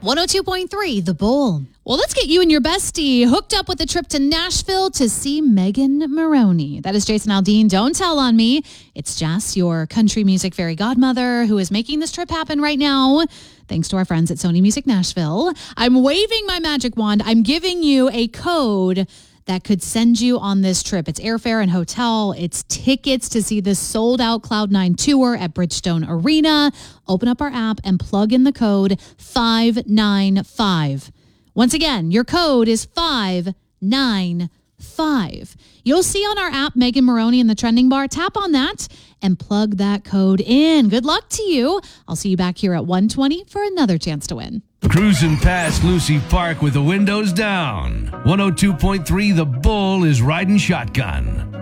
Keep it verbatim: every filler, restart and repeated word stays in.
one oh two point three The Bull. Well, let's get you and your bestie hooked up with a trip to Nashville to see Megan Moroney. That is Jason Aldean. Don't tell on me. It's Jess, your country music fairy godmother, who is making this trip happen right now. Thanks to our friends at Sony Music Nashville. I'm waving my magic wand. I'm giving you a code that could send you on this trip. It's airfare and hotel. It's tickets to see this sold-out Cloud nine tour at Bridgestone Arena. Open up our app and plug in the code five nine five. Once again, your code is five nine five. You'll see on our app Megan Moroney in the trending bar. Tap on that and plug that code in. Good luck to you. I'll see you back here at one twenty for another chance to win. Cruising past Lucy Park with the windows down. one oh two point three The Bull is riding shotgun.